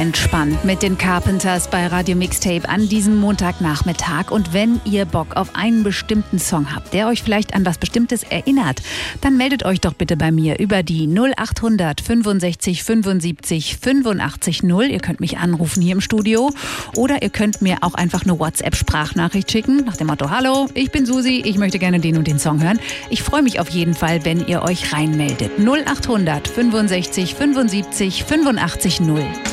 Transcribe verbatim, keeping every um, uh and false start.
Entspannt mit den Carpenters bei Radio Mixtape an diesem Montagnachmittag. Und wenn ihr Bock auf einen bestimmten Song habt, der euch vielleicht an was Bestimmtes erinnert, dann meldet euch doch bitte bei mir über die null acht hundert fünfundsechzig fünfundsiebzig fünfundachtzig null. Ihr könnt mich anrufen hier im Studio oder ihr könnt mir auch einfach eine WhatsApp-Sprachnachricht schicken nach dem Motto: Hallo, ich bin Susi, ich möchte gerne den und den Song hören. Ich freue mich auf jeden Fall, wenn ihr euch reinmeldet. null acht hundert fünfundsechzig fünfundsiebzig fünfundachtzig null.